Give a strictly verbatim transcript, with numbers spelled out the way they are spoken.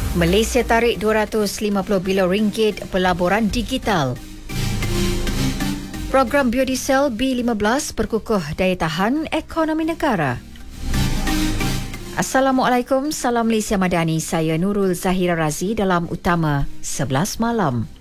Malaysia tarik dua ratus lima puluh bilion ringgit pelaburan digital. Program biodiesel B lima belas perkukuh daya tahan ekonomi negara. Assalamualaikum, salam Malaysia Madani. Saya Nurul Zahira Razi dalam Utama sebelas malam.